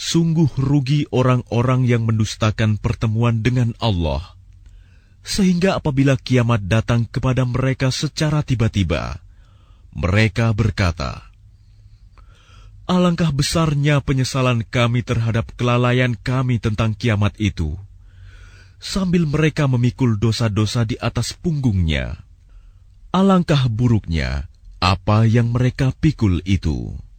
Sungguh rugi orang-orang yang mendustakan pertemuan dengan Allah, sehingga apabila kiamat datang kepada mereka secara tiba-tiba, mereka berkata, "Alangkah besarnya penyesalan kami terhadap kelalaian kami tentang kiamat itu," sambil mereka memikul dosa-dosa di atas punggungnya. Alangkah buruknya apa yang mereka pikul itu.